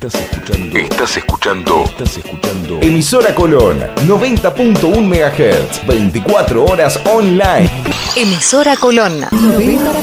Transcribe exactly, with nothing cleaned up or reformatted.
Estás escuchando. Estás escuchando. Estás escuchando. Emisora Colón, noventa punto uno megahertz, veinticuatro horas online. Emisora Colón. noventa